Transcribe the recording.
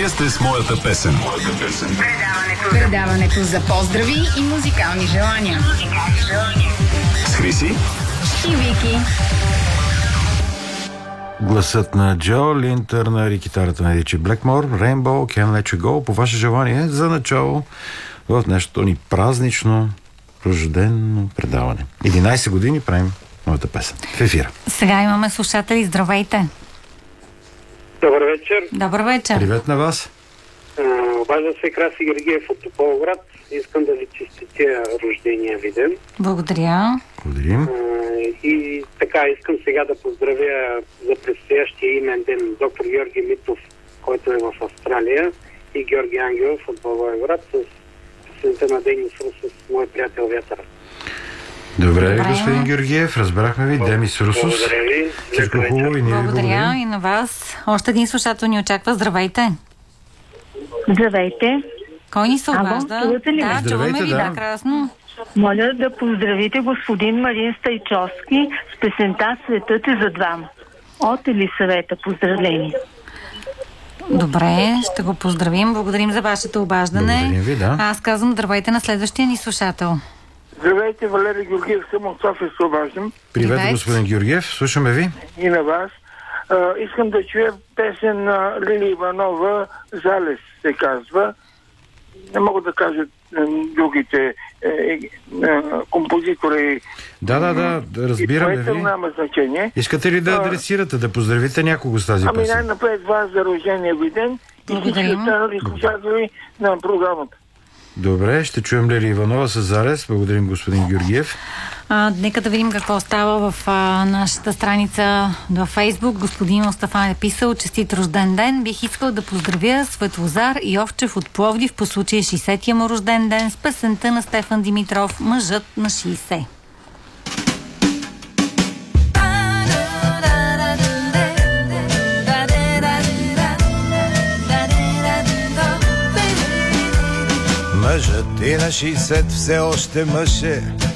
Вие сте с моята песен. Предаването за поздрави и музикални желания. С Хриси И Вики. Гласът на Джо Линтърнър и китарата на Ричи Блекмор, Rainbow, Can't Let You Go, по ваше желание за начало в днешното ни празнично рождено предаване. 11 години правим моята песен. В ефира. Сега имаме слушатели. Здравейте! Добър вечер. Добър вечер! Привет на вас! Обаждам се Краси Георгиев от Тополовград. Искам да ви честитя рождения ви ден. Благодаря. Благодарим. И така, искам сега да поздравя за предстоящия имен ден доктор Георги Митов, който е в Австралия, и Георги Ангелов от Благоевград с песента на Денис Русов, мой приятел Вятър. Добре, господин Георгиев, разбрахме ви. Демис Русос. Благодаря ви. Всичко хубаво и ние ви Благодаря и на вас. Още един слушател ни очаква. Здравейте! Здравейте. Кой ни се обажда? чувате ли ме? Да, чуваме Здравейте, ви, да. да, красно. Моля да поздравите господин Марин Стайчовски с песента "Светът е за двама" от Елисавета. Поздравления. Добре, ще го поздравим. Благодарим за вашето обаждане. Благодарим ви, да. Аз казвам здравейте на следващия ни слушател. Здравейте, Валерий Георгиев, съм от София, се обаждам. Привет, Привет. господин Георгиев. Слушаме ви. И на вас. Искам да чуя песен на Лили Иванова, "Залез" се казва. Не мога да кажа другите композитори. Да, разбираме Поетъл ви. няма значение. Искате ли да адресирате, да поздравите някого с тази песен? Най-напред вас за рождения ви ден и всички Благодарим. останали слушатели на програмата. Добре, ще чуем Лили Иванова с "Залез". Благодарим, господин Георгиев. Нека да видим какво става в нашата страница във Фейсбук. Господин Мустафа е писал: честит рожден ден. Бих искал да поздравя Светлозар Йовчев от Пловдив по случая 60-я му рожден ден с песента на Стефан Димитров "Мъжът на 60". Мъжът и на 60 все още мъж е,